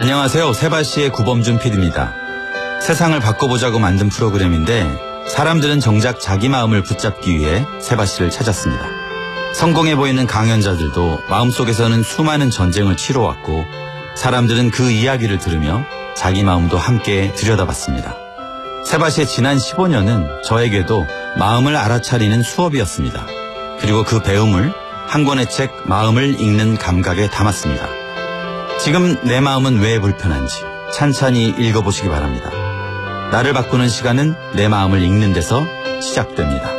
안녕하세요. 세바시의 구범준 PD입니다. 세상을 바꿔보자고 만든 프로그램인데 사람들은 정작 자기 마음을 붙잡기 위해 세바시를 찾았습니다. 성공해 보이는 강연자들도 마음속에서는 수많은 전쟁을 치러왔고 사람들은 그 이야기를 들으며 자기 마음도 함께 들여다봤습니다. 세바시의 지난 15년은 저에게도 마음을 알아차리는 수업이었습니다. 그리고 그 배움을 한 권의 책 마음을 읽는 감각에 담았습니다. 지금 내 마음은 왜 불편한지 찬찬히 읽어보시기 바랍니다. 나를 바꾸는 시간은 내 마음을 읽는 데서 시작됩니다.